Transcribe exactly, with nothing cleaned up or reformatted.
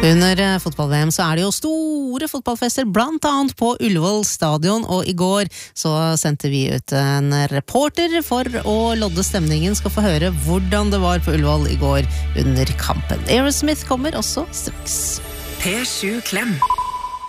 Under fotball-V M så er det jo store fotballfester, blant annet på Ullevål stadion, og i går så sendte vi ut en reporter for å lodde stemningen, skal få høre hvordan det var på Ullevål i går under kampen. Aerosmith kommer også straks. P sju Klem.